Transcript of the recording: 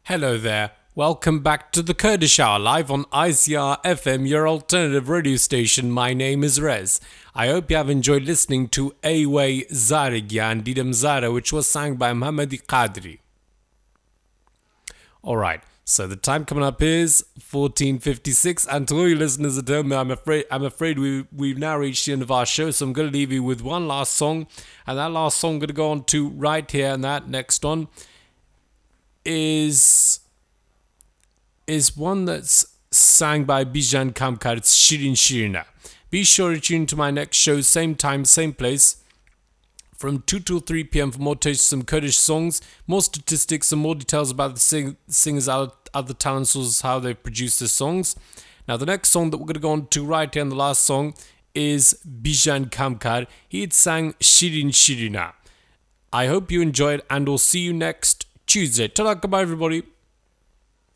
Hello there. Welcome back to the Kurdish Hour live on ICR FM, your alternative radio station. My name is Rez. I hope you have enjoyed listening to Ayway Zarigya and Didam Zara, which was sung by Mohammadi Qadri. Alright, so the time coming up is 14:56, and to all you listeners at home, I'm afraid we've now reached the end of our show, so I'm going to leave you with one last song, and that last song I'm going to go on to right here, and that next one is one that's sang by Bijan Kamkar. It's Shirin Shirina. Be sure to tune to my next show, same time, same place, from 2 till 3 p.m. for more taste some Kurdish songs, more statistics and more details about the singers, other talent sources, how they produce their songs. Now the next song that we're going to go on to right here, and the last song, is Bijan Kamkar. He had sang Shirin Shirina. I hope you enjoyed, and we'll see you next Tuesday. Ta-ra, goodbye everybody.